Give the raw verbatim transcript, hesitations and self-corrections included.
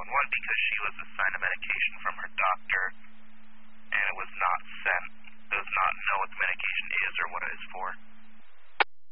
one one because she was assigned a medication from her doctor, and it was not sent. Does not know what the medication is or what it is for.